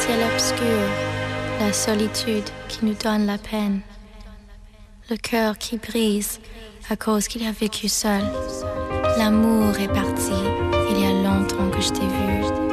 ciel obscur, la solitude qui nous donne la peine, le cœur qui brise à cause qu'il a vécu seul. L'amour est parti, il y a longtemps que je t'ai vu.